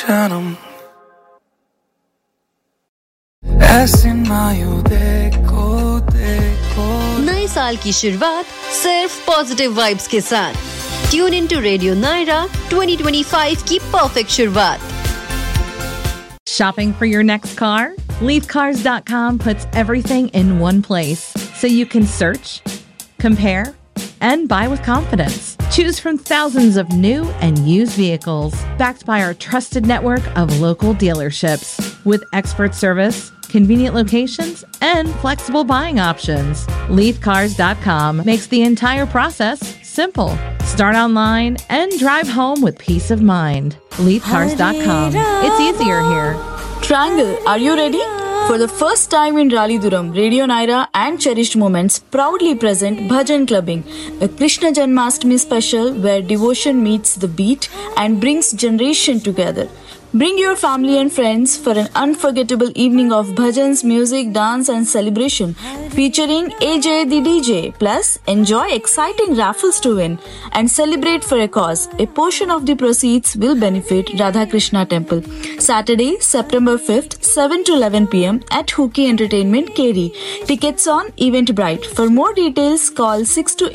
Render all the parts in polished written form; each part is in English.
जन्म ऐसी नायु देखो देखो। नए साल की शुरुआत सिर्फ पॉजिटिव वाइब्स के साथ। Tune in to radio Naira 2025 की परफेक्ट शुरुआत। Shopping for your next car? LeafCars.com puts everything in one place so you can search, compare, and buy with confidence. Choose from thousands of new and used vehicles backed by our trusted network of local dealerships with expert service, convenient locations, and flexible buying options. LeafCars.com makes the entire process simple. Start online and drive home with peace of mind. LeafCars.com. It's easier here. Triangle, are you ready? For the first time in Raleigh-Durham, Radio Naira and Cherished Moments proudly present Bhajan Clubbing, a Krishna Janmashtami special where devotion meets the beat and brings generation together. Bring your family and friends for an unforgettable evening of bhajans, music, dance and celebration featuring AJ the DJ. Plus, enjoy exciting raffles to win and celebrate for a cause. A portion of the proceeds will benefit Radha Krishna Temple. Saturday, September 5th, 7 to 11 p.m. at Hookie Entertainment, Keri. Tickets on Eventbrite. For more details, call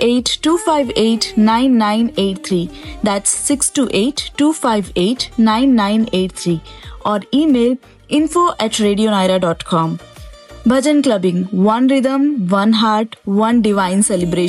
628-258-9983. That's 628-258-9983. Or email info@radionaira.com. Bhajan Clubbing, one rhythm, one heart, one divine celebration.